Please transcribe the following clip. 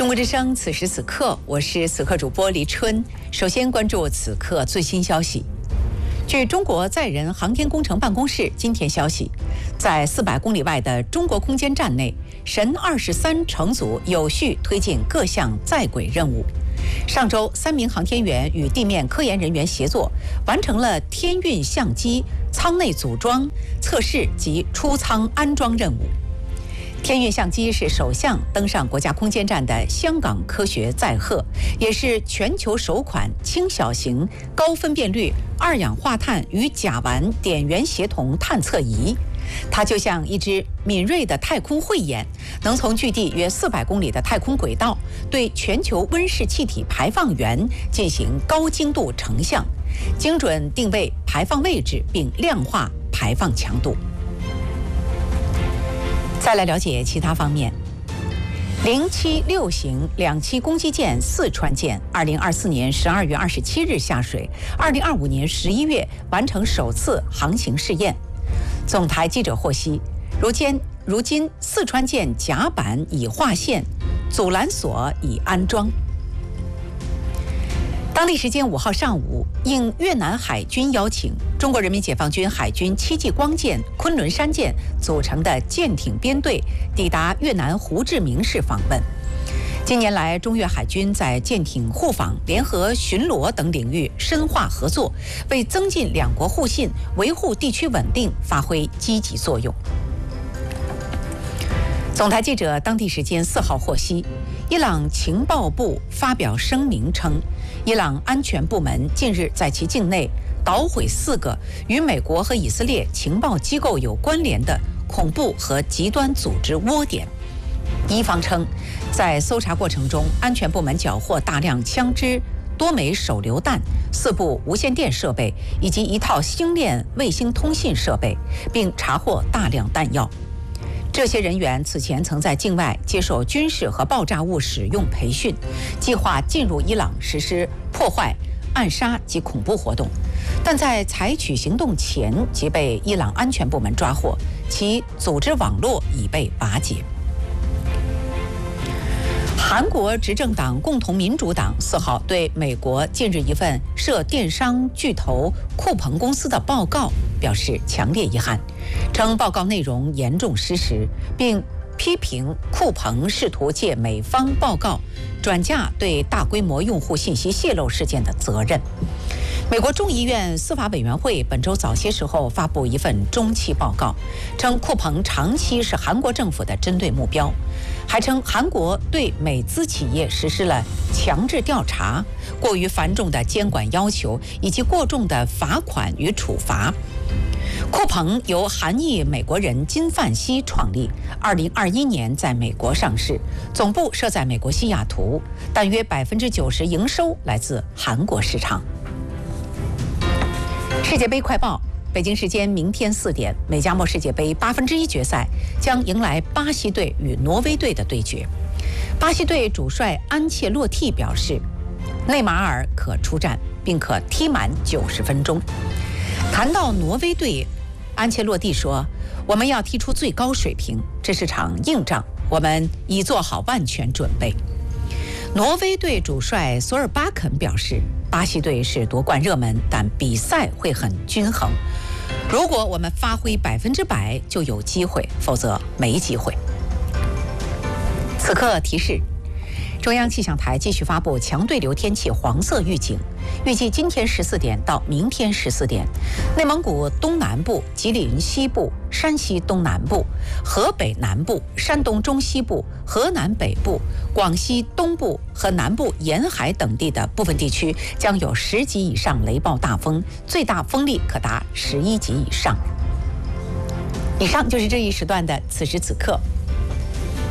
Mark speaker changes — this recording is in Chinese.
Speaker 1: 中国之声，此时此刻，我是此刻主播黎春。首先关注此刻最新消息。据中国载人航天工程办公室今天消息，在400公里外的中国空间站内，神23乘组有序推进各项在轨任务。上周，3名航天员与地面科研人员协作，完成了天运相机舱内组装、测试及出舱安装任务。天运相机是首项登上国家空间站的香港科学载荷，也是全球首款轻小型、高分辨率二氧化碳与甲烷点源协同探测仪。它就像一只敏锐的太空慧眼，能从距地约400公里的太空轨道对全球温室气体排放源进行高精度成像，精准定位排放位置，并量化排放强度。再来了解其他方面。076型两栖攻击舰四川舰，2024年12月27日下水，2025年11月完成首次航行试验。总台记者获悉，如今四川舰甲板已划线，阻拦索已安装。当地时间5号上午，应越南海军邀请，中国人民解放军海军7级光舰昆仑山舰组成的舰艇编队抵达越南胡志明市访问。近年来，中越海军在舰艇互访、联合巡逻等领域深化合作，为增进两国互信、维护地区稳定发挥积极作用。总台记者当地时间4号获悉，伊朗情报部发表声明称，伊朗安全部门近日在其境内捣毁4个与美国和以色列情报机构有关联的恐怖和极端组织窝点。伊方称，在搜查过程中，安全部门缴获大量枪支、多枚手榴弹、4部无线电设备以及一套星链卫星通信设备，并查获大量弹药。这些人员此前曾在境外接受军事和爆炸物使用培训，计划进入伊朗实施破坏、暗杀及恐怖活动，但在采取行动前即被伊朗安全部门抓获，其组织网络已被瓦解。韩国执政党共同民主党4号对美国近日一份涉电商巨头酷鹏公司的报告表示强烈遗憾，称报告内容严重失实，并批评酷鹏试图借美方报告转嫁对大规模用户信息泄露事件的责任。美国众议院司法委员会本周早些时候发布一份中期报告，称酷鹏长期是韩国政府的针对目标，还称韩国对美资企业实施了强制调查、过于繁重的监管要求以及过重的罚款与处罚。酷鹏由韩裔美国人金范熙创立，2021年在美国上市，总部设在美国西雅图，但约90%营收来自韩国市场。世界杯快报，北京时间明天4点，美加墨世界杯1/8决赛将迎来巴西队与挪威队的对决。巴西队主帅安切洛蒂表示，内马尔可出战，并可踢满90分钟。谈到挪威队，安切洛蒂说：“我们要踢出最高水平，这是场硬仗，我们已做好万全准备。”挪威队主帅索尔巴肯表示，巴西队是夺冠热门，但比赛会很均衡。如果我们发挥100%，就有机会，否则没机会。此刻提示：中央气象台继续发布强对流天气黄色预警，预计今天14点到明天14点，内蒙古东南部、吉林西部、山西东南部、河北南部、山东中西部、河南北部、广西东部和南部沿海等地的部分地区将有10级以上雷暴大风，最大风力可达11级以上。以上就是这一时段的此时此刻。